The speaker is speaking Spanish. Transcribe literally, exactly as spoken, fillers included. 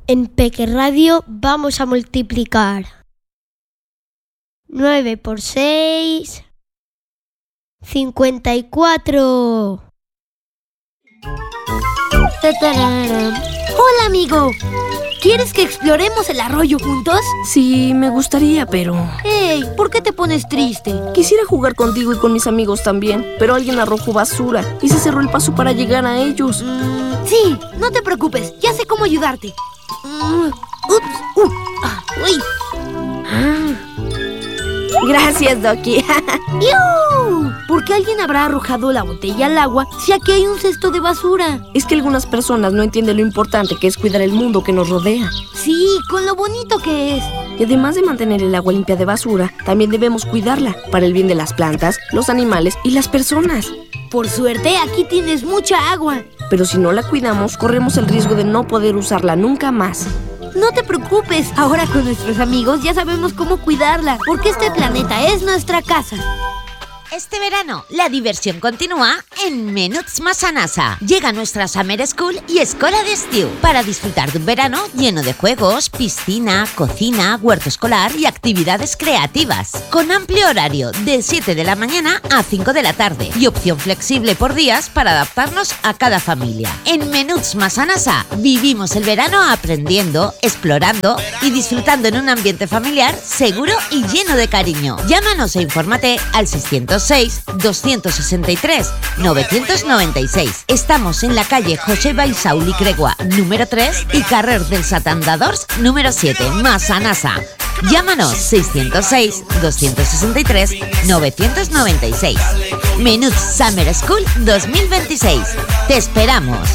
En Peque Radio vamos a multiplicar nueve por seis, cincuenta y cuatro. Hola, amigo. ¿Quieres que exploremos el arroyo juntos? Sí, me gustaría, pero... Hey, ¿por qué te pones triste? Quisiera jugar contigo y con mis amigos también, pero alguien arrojó basura y se cerró el paso para llegar a ellos. Mm, sí, no te preocupes, ya sé cómo ayudarte. Mm, ups, uh, ah, uy. Ah. Gracias, Doki. ¡Yuuu! ¿Por qué alguien habrá arrojado la botella al agua si aquí hay un cesto de basura? Es que algunas personas no entienden lo importante que es cuidar el mundo que nos rodea. Sí, con lo bonito que es. Y además de mantener el agua limpia de basura, también debemos cuidarla para el bien de las plantas, los animales y las personas. Por suerte, aquí tienes mucha agua. Pero si no la cuidamos, corremos el riesgo de no poder usarla nunca más. No te preocupes, ahora con nuestros amigos ya sabemos cómo cuidarla, porque este planeta es nuestra casa. Este verano, la diversión continúa en Menuts Masanasa. Llega nuestra Summer School y Escola de Estiu para disfrutar de un verano lleno de juegos, piscina, cocina, huerto escolar y actividades creativas. Con amplio horario de siete de la mañana a cinco de la tarde y opción flexible por días para adaptarnos a cada familia. En Menuts Masanasa vivimos el verano aprendiendo, explorando y disfrutando en un ambiente familiar seguro y lleno de cariño. Llámanos e infórmate al seiscientos seis, doscientos sesenta y tres, novecientos noventa y seis. Estamos en la calle José Baisauli Cregua, número tres y Carrer dels Atandadors, número siete, Masanasa. Llámanos seiscientos seis, doscientos sesenta y tres, novecientos noventa y seis. Menuts Summer School dos mil veintiséis. Te esperamos.